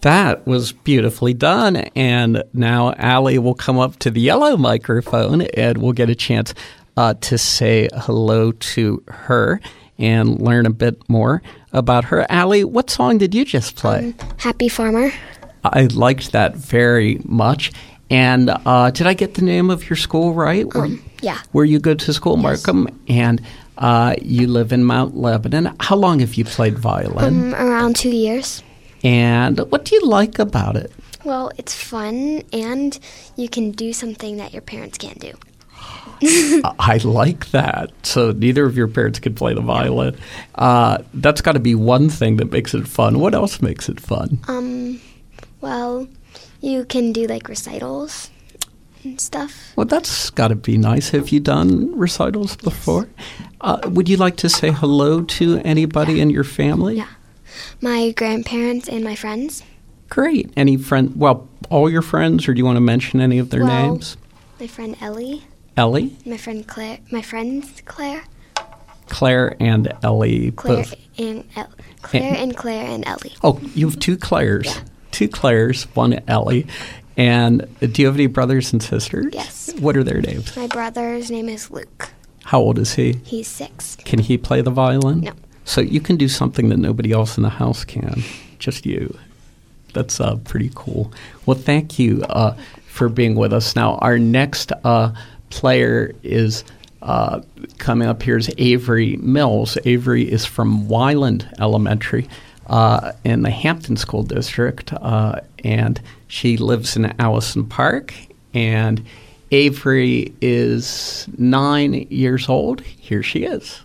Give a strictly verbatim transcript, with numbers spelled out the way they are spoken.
That was beautifully done. And now Allie will come up to the yellow microphone and we'll get a chance uh, to say hello to her and learn a bit more about her. Allie, what song did you just play? Um, Happy Farmer. I liked that very much. And uh, did I get the name of your school right? Where, Um, yeah. Where you go to school, Yes. Markham? And uh, you live in Mount Lebanon. How long have you played violin? Um, around two years. And what do you like about it? Well, it's fun, and you can do something that your parents can't do. I like that. So neither of your parents can play the violin. Uh, that's got to be one thing that makes it fun. What else makes it fun? Um, well, you can do like recitals and stuff. Well, that's got to be nice. Have you done recitals before? Uh, would you like to say hello to anybody in your family? Yeah. My grandparents and my friends. Great. Any friend? Well, all your friends, or do you want to mention any of their Well, names? My friend Ellie. Ellie, My friend Claire. My friend Claire. Claire, and Ellie. Claire both. and El- Claire and Claire and Ellie. Oh, you have two Claires. Yeah. Two Claires, one Ellie. And do you have any brothers and sisters? Yes. What are their names? My brother's name is Luke. How old is he? He's six. Can he play the violin? No. So you can do something that nobody else in the house can, just you. That's uh, pretty cool. Well, thank you uh, for being with us. Now, our next uh, player is uh, coming up here is Avery Mills. Avery is from Wyland Elementary uh, in the Hampton School District, uh, and she lives in Allison Park. And Avery is nine years old. Here she is.